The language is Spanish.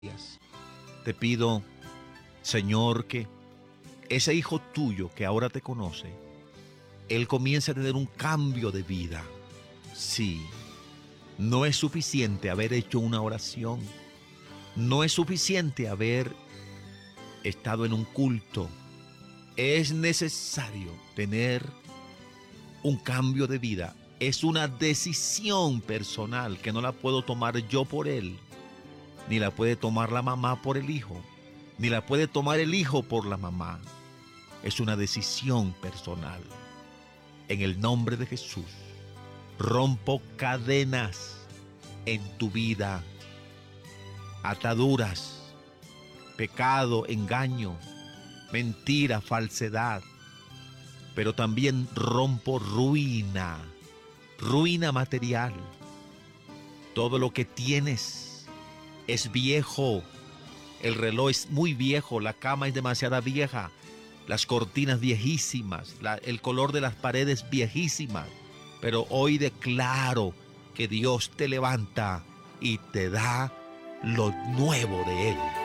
Te pido, Señor, que ese hijo tuyo que ahora te conoce, él comience a tener un cambio de vida. Sí, no es suficiente haber hecho una oración. No es suficiente haber estado en un culto. Es necesario tener un cambio de vida. Es una decisión personal que no la puedo tomar yo por él, ni la puede tomar la mamá por el hijo, ni la puede tomar el hijo por la mamá. Es una decisión personal. En el nombre de Jesús, rompo cadenas en tu vida, ataduras, pecado, engaño, mentira, falsedad, pero también rompo ruina, ruina material. Todo lo que tienes es viejo. El reloj es muy viejo, la cama es demasiado vieja, las cortinas viejísimas, el color de las paredes viejísimas. Pero hoy declaro que Dios te levanta y te da lo nuevo de Él.